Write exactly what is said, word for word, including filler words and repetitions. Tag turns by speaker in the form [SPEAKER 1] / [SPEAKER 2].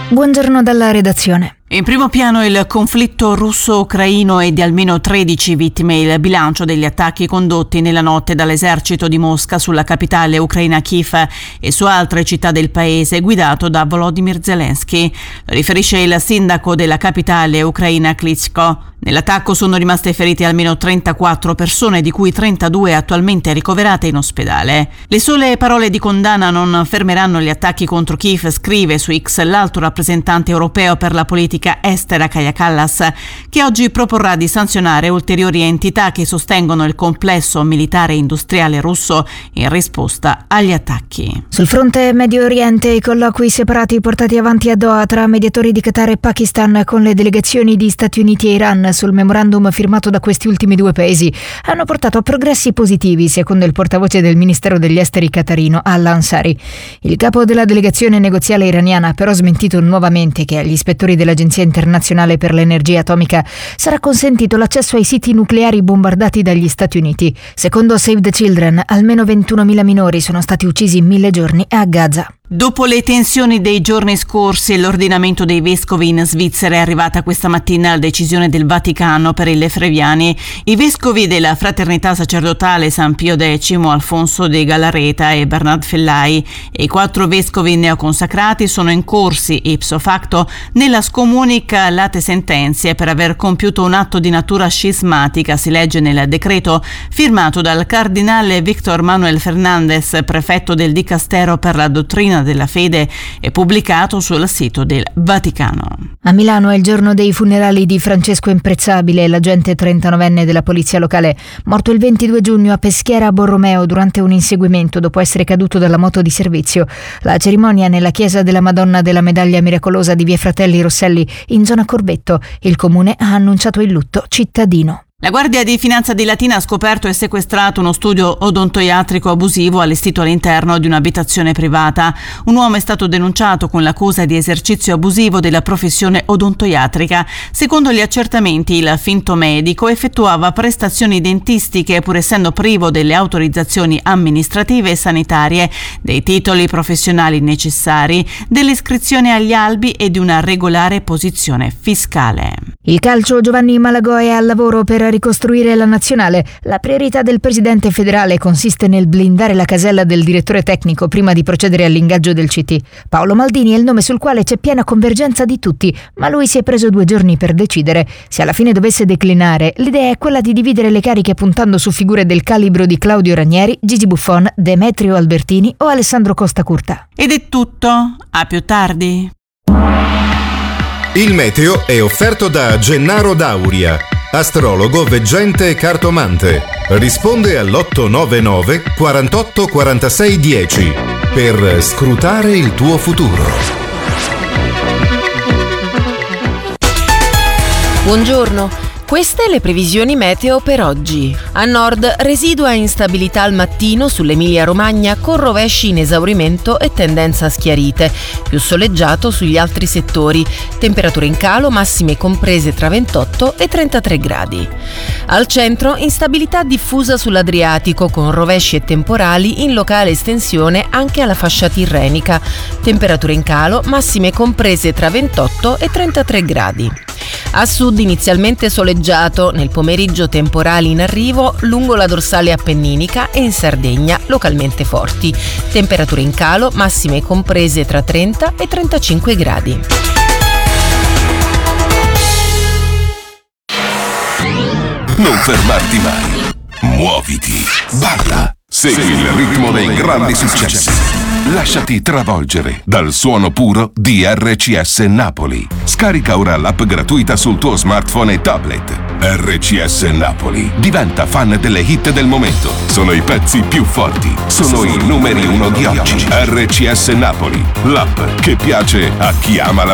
[SPEAKER 1] Buongiorno dalla redazione.
[SPEAKER 2] In primo piano il conflitto russo-ucraino e di almeno tredici vittime il bilancio degli attacchi condotti nella notte dall'esercito di Mosca sulla capitale ucraina Kiev e su altre città del paese, guidato da Volodymyr Zelensky. Lo riferisce il sindaco della capitale ucraina Klitschko. Nell'attacco sono rimaste ferite almeno trentaquattro persone, di cui trentadue attualmente ricoverate in ospedale. Le sole parole di condanna non fermeranno gli attacchi contro Kiev, scrive su X l'alto rappresentante europeo per la politica estera Kaja Kallas, che oggi proporrà di sanzionare ulteriori entità che sostengono il complesso militare e industriale russo in risposta agli attacchi.
[SPEAKER 1] Sul fronte Medio Oriente, i colloqui separati portati avanti a Doha tra mediatori di Qatar e Pakistan con le delegazioni di Stati Uniti e Iran sul memorandum firmato da questi ultimi due paesi hanno portato a progressi positivi, secondo il portavoce del Ministero degli Esteri qatarino Al-Ansari. Il capo della delegazione negoziale iraniana ha però smentito nuovamente che agli ispettori dell'Agenzia Internazionale per l'Energia Atomica sarà consentito l'accesso ai siti nucleari bombardati dagli Stati Uniti. Secondo Save the Children, almeno ventunomila minori sono stati uccisi in mille giorni a Gaza.
[SPEAKER 2] Dopo le tensioni dei giorni scorsi, l'ordinamento dei vescovi in Svizzera è arrivata questa mattina la decisione del Vaticano per i lefreviani. I vescovi della Fraternità Sacerdotale San Pio X, Alfonso de Galareta e Bernard Fellai e i quattro vescovi neoconsacrati sono incorsi ipso facto nella scomunica late sentenze per aver compiuto un atto di natura scismatica, si legge nel decreto firmato dal cardinale Victor Manuel Fernandez, prefetto del Dicastero per la dottrina della fede, e pubblicato sul sito del Vaticano.
[SPEAKER 1] A Milano è il giorno dei funerali di Francesco Imprezzabile, l'agente trentanovenne della polizia locale, morto il ventidue giugno a Peschiera Borromeo durante un inseguimento dopo essere caduto dalla moto di servizio. La cerimonia nella chiesa della Madonna della Medaglia Miracolosa di Via Fratelli Rosselli, in zona Corvetto. Il comune ha annunciato il lutto cittadino.
[SPEAKER 2] La Guardia di Finanza di Latina ha scoperto e sequestrato uno studio odontoiatrico abusivo allestito all'interno di un'abitazione privata. Un uomo è stato denunciato con l'accusa di esercizio abusivo della professione odontoiatrica. Secondo gli accertamenti, il finto medico effettuava prestazioni dentistiche pur essendo privo delle autorizzazioni amministrative e sanitarie, dei titoli professionali necessari, dell'iscrizione agli albi e di una regolare posizione fiscale.
[SPEAKER 1] Il calcio, Giovanni Malagò è al lavoro per ricostruire la nazionale. La priorità del presidente federale consiste nel blindare la casella del direttore tecnico prima di procedere all'ingaggio del C T. Paolo Maldini è il nome sul quale c'è piena convergenza di tutti, ma lui si è preso due giorni per decidere. Se alla fine dovesse declinare, l'idea è quella di dividere le cariche puntando su figure del calibro di Claudio Ranieri, Gigi Buffon, Demetrio Albertini o Alessandro Costa Curta.
[SPEAKER 2] Ed è tutto, a più tardi.
[SPEAKER 3] Il meteo è offerto da Gennaro Dauria, astrologo, veggente e cartomante. Risponde all'otto nove nove quarantotto quarantasei dieci per scrutare il tuo futuro.
[SPEAKER 4] Buongiorno. Queste le previsioni meteo per oggi. A nord residua instabilità al mattino sull'Emilia-Romagna con rovesci in esaurimento e tendenza a schiarite. Più soleggiato sugli altri settori. Temperature in calo, massime comprese tra ventotto e trentatré gradi. Al centro instabilità diffusa sull'Adriatico con rovesci e temporali in locale estensione anche alla fascia tirrenica. Temperature in calo, massime comprese tra ventotto e trentatré gradi. A sud inizialmente soleggiato, nel pomeriggio temporali in arrivo lungo la dorsale appenninica e in Sardegna localmente forti. Temperature in calo, massime comprese tra trenta e trentacinque gradi.
[SPEAKER 5] Non fermarti mai. Muoviti. Balla. Segui il ritmo dei grandi successi. Lasciati travolgere dal suono puro di R C S Napoli. Scarica ora l'app gratuita sul tuo smartphone e tablet. R C S Napoli. Diventa fan delle hit del momento. Sono i pezzi più forti. Sono i numeri uno di oggi. R C S Napoli. L'app che piace a chi ama la